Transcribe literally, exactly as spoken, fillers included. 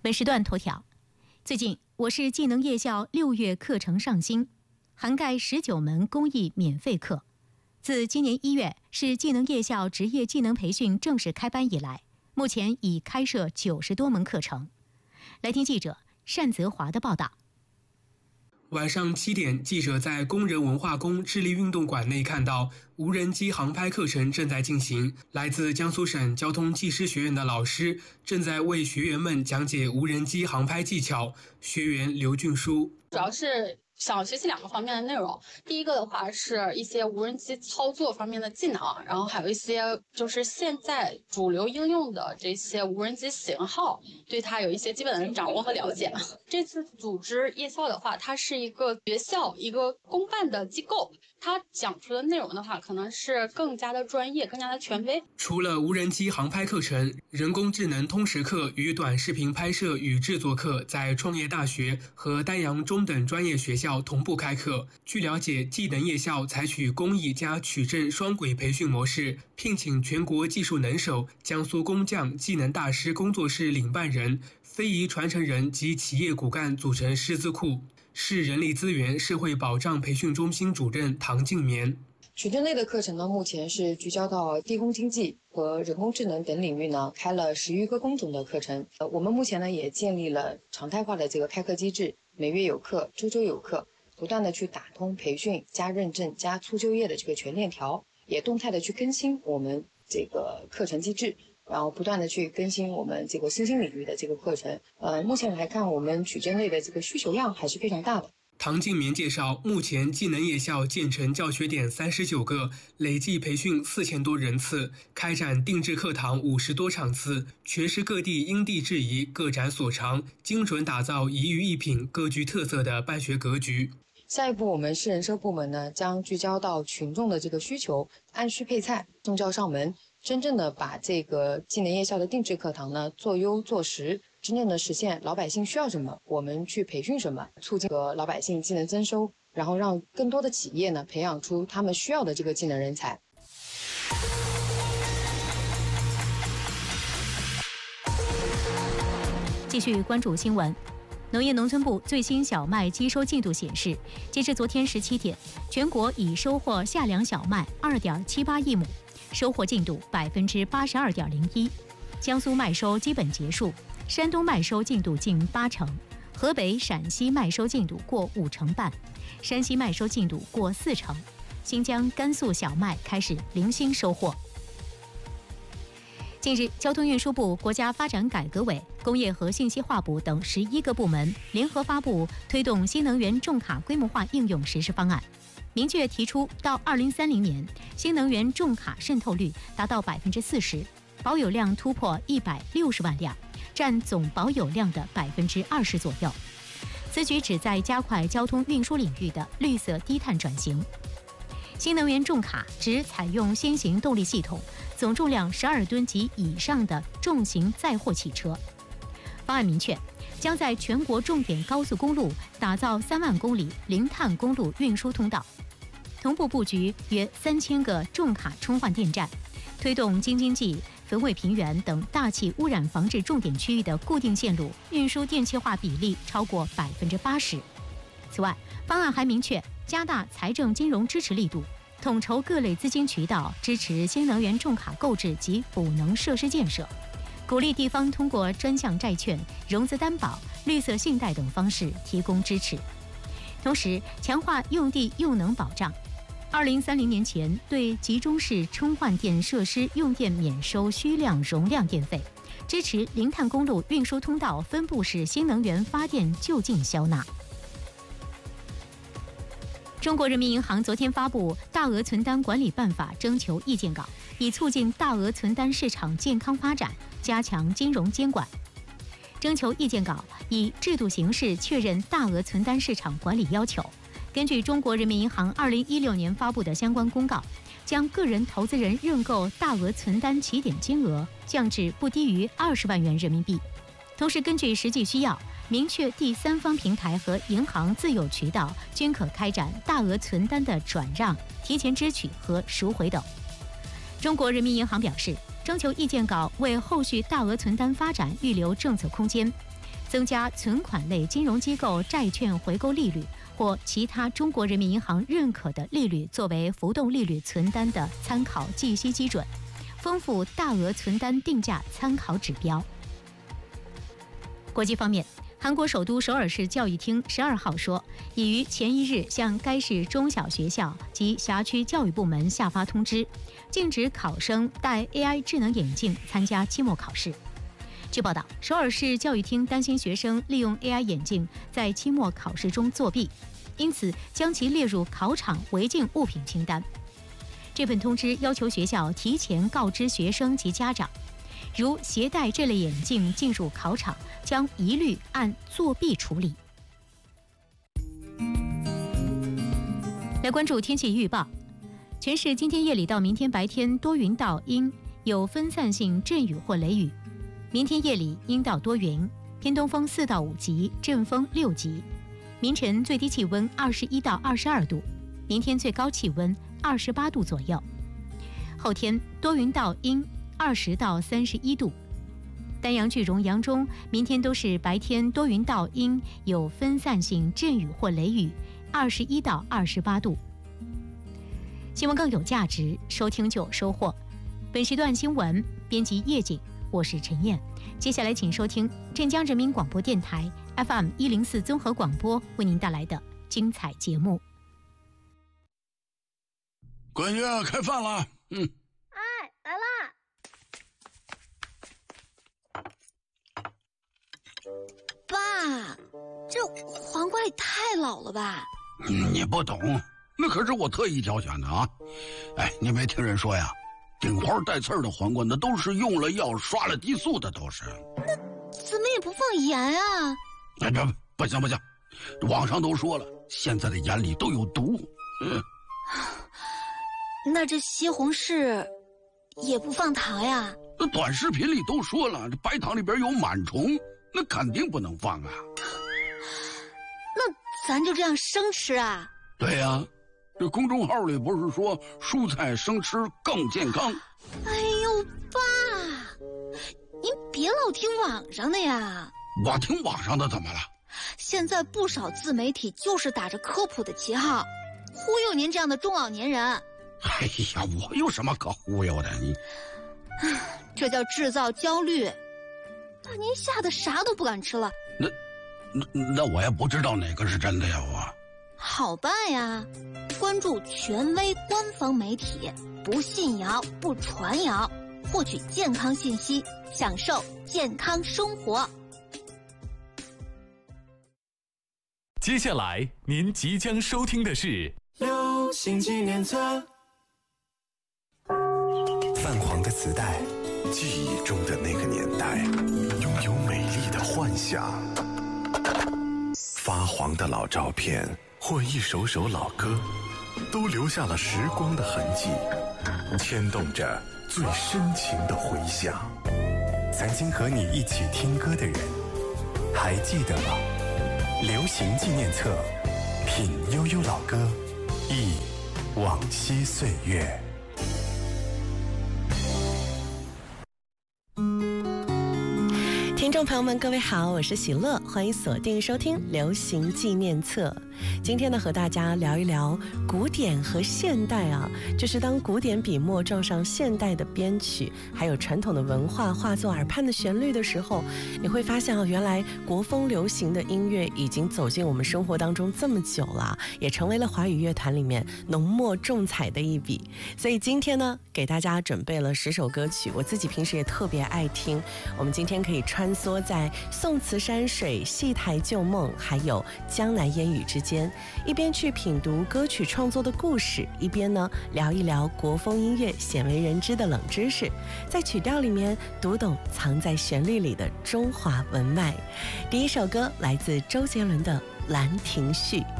本时段头条：最近，我市技能夜校六月课程上新，涵盖十九门公益免费课。自今年一月市技能夜校职业技能培训正式开班以来，目前已开设九十多门课程。来听记者单泽华的报道。 晚上七点，记者在工人文化宫智力运动馆内看到无人机航拍课程正在进行。来自江苏省交通技师学院的老师正在为学员们讲解无人机航拍技巧。学员刘俊书主要是想学习两个方面的内容，第一个的话是一些无人机操作方面的技能，然后还有一些就是现在主流应用的这些无人机型号，对它有一些基本的掌握和了解。这次组织夜校的话，它是一个学校一个公办的机构，它讲出的内容的话，可能是更加的专业，更加的权威。 除了无人机航拍课程，人工智能通识课与短视频拍摄与制作课在创业大学和丹阳中等专业学校同步开课。据了解，技能夜校采取公益加取证双轨培训模式，聘请全国技术能手、江苏工匠技能大师工作室领办人、非遗传承人及企业骨干组成师资库。市人力资源社会保障培训中心主任唐静棉。 取证类的课程呢，目前是聚焦到地工经济和人工智能等领域呢，开了十余个工种的课程。呃，我们目前呢也建立了常态化的这个开课机制，每月有课，周周有课，不断的去打通培训加认证加促就业的这个全链条，也动态的去更新我们这个课程机制，然后不断的去更新我们这个新兴领域的这个课程。呃，目前来看，我们取证类的这个需求量还是非常大的。 唐静棉介绍，目前技能夜校建成教学点三十九个，累计培训四千多人次，开展定制课堂五十多场次，全市各地因地制宜，各展所长，精准打造一育一品、各具特色的办学格局。 下一步，我们市人社部门呢，将聚焦到群众的这个需求，按需配菜，送教上门，真正的把这个技能夜校的定制课堂呢做优做实，真正的实现老百姓需要什么，我们去培训什么，促进个老百姓技能增收，然后让更多的企业呢培养出他们需要的这个技能人才。 继续关注新闻。农业农村部最新小麦机收进度显示，截至昨天十七点，全国已收获夏粮小麦二点七八亿亩，收获进度百分之八十二点零一。江苏麦收基本结束，山东麦收进度近八成，河北、陕西麦收进度过五成半，山西麦收进度过四成，新疆、甘肃小麦开始零星收获。近日，交通运输部、国家发展改革委、工业和信息化部等十一个部门联合发布推动新能源重卡规模化应用实施方案，明确提出到二零三零年，新能源重卡渗透率达到百分之四十，保有量突破一百六十万辆，占总保有量的百分之二十左右。此举旨在加快交通运输领域的绿色低碳转型。新能源重卡指采用先行动力系统，总重量十二吨及以上的重型载货汽车。方案明确，将在全国重点高速公路打造三万公里零碳公路运输通道，同步布局约三千个重卡充换电站，推动京津冀、汾渭平原等大气污染防治重点区域的固定线路运输电气化比例超过百分之八十。此外，方案还明确加大财政金融支持力度，统筹各类资金渠道，支持新能源重卡购置及补能设施建设，鼓励地方通过专项债券、融资担保、绿色信贷等方式提供支持。同时，强化用地用能保障。二零三零年前，对集中式充换电设施用电免收需量容量电费，支持零碳公路运输通道分布式新能源发电就近消纳。中国人民银行昨天发布《大额存单管理办法》征求意见稿，以促进大额存单市场健康发展，加强金融监管。征求意见稿以制度形式确认大额存单市场管理要求。根据中国人民银行二零一六年发布的相关公告，将个人投资人认购大额存单起点金额降至不低于二十万元人民币。同时，根据实际需要，明确第三方平台和银行自有渠道均可开展大额存单的转让、提前支取和赎回等。中国人民银行表示，征求意见稿为后续大额存单发展预留政策空间。 增加存款类金融机构债券回购利率或其他中国人民银行认可的利率作为浮动利率存单的参考计息基准，丰富大额存单定价参考指标。国际方面，韩国首都首尔市教育厅十二号说，已于前一日向该市中小学校及辖区教育部门下发通知，禁止考生戴 A I 智能眼镜参加期末考试。据报道，首尔市教育厅担心学生利用 A I 眼镜在期末考试中作弊，因此将其列入考场违禁物品清单。这份通知要求学校提前告知学生及家长，如携带这类眼镜进入考场，将一律按作弊处理。来关注天气预报，全市今天夜里到明天白天多云到阴，有分散性阵雨或雷雨。明天夜里阴到多云，偏东风四到五级，阵风六级。明晨最低气温二十一到二十二度，明天最高气温二十八度左右。后天多云到阴，二十到三十一度。丹阳、句容、扬中明天都是白天多云到阴，有分散性阵雨或雷雨，二十一到二十八度。新闻更有价值，收听就有收获。本时段新闻编辑叶景，我是陈燕。接下来请收听镇江人民广播电台 F M 一零四综合广播为您带来的精彩节目。 闺女，开饭了。嗯。 哎，来啦。爸，这黄瓜也太老了吧？ 你不懂，那可是我特意挑选的啊。哎，你没听人说呀？顶花带刺儿的黄瓜，那都是用了药、刷了激素的，都是。 那怎么也不放盐啊？ 哎，这不行不行，网上都说了，现在的盐里都有毒。嗯， 那这西红柿也不放糖呀？ 那短视频里都说了，这白糖里边有螨虫，那肯定不能放啊。 那咱就这样生吃啊？ 对呀。这公众号里不是说蔬菜生吃更健康？ 哎呦，爸，您别老听网上的呀。 我听网上的怎么了？ 现在不少自媒体就是打着科普的旗号，忽悠您这样的中老年人。 哎呀，我有什么可忽悠的？你， 这叫制造焦虑，把您吓得啥都不敢吃了。 那，那那我也不知道哪个是真的呀，我。 好办呀，关注权威官方媒体，不信谣不传谣，获取健康信息，享受健康生活。 接下来您即将收听的是流行纪念册。 泛黄的磁带，记忆中的那个年代，拥有美丽的幻想。发黄的老照片或一首首老歌，都留下了时光的痕迹，牵动着最深情的回响。曾经和你一起听歌的人，还记得吗？流行纪念册，品悠悠老歌，忆往昔岁月。 听众朋友们，各位好，我是喜乐，欢迎锁定收听流行纪念册。今天呢，和大家聊一聊古典和现代啊，就是当古典笔墨撞上现代的编曲，还有传统的文化化作耳畔的旋律的时候，你会发现啊，原来国风流行的音乐已经走进我们生活当中这么久了，也成为了华语乐坛里面浓墨重彩的一笔。所以今天呢，给大家准备了十首歌曲，我自己平时也特别爱听。我们今天可以穿梭在宋词山水、戏台旧梦，还有江南烟雨之间，一边去品读歌曲创作的故事，一边呢聊一聊国风音乐鲜为人知的冷知识，在曲调里面读懂藏在旋律里的中华文脉。第一首歌来自周杰伦的《兰亭序》。